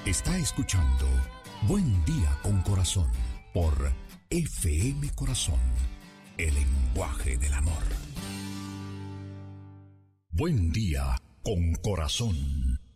Está escuchando Buen Día con Corazón por FM Corazón, el lenguaje del amor. Buen Día con Corazón.